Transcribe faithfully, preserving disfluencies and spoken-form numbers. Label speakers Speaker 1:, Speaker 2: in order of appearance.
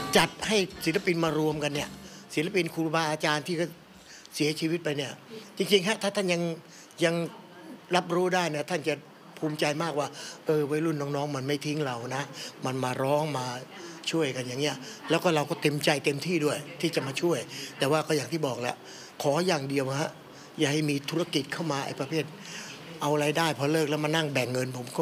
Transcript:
Speaker 1: จัดให้ศิลปินมารวมกันเนี่ยศิลปินครูบาอาจารย์ที่ก็เสียชีวิตไปเนี่ยจริงๆฮะถ้าท่านยังยังรับรู้ได้เนี่ยท่านจะภูมิใจมากว่าเออวัยรุ่นน้องๆมันไม่ทิ้งเรานะมันมาร้องมาช่วยกันอย่างเงี้ยแล้วก็เราก็เต็มใจเต็มที่ด้วยที่จะมาช่วยแต่ว่าก็อย่างที่บอกแล้วขออย่างเดียวฮะอย่าให้มีธุรกิจเข้ามาไอ้ประเภทเอารายได้พอเลิกแล้วมานั่งแบ่งเงินผมก็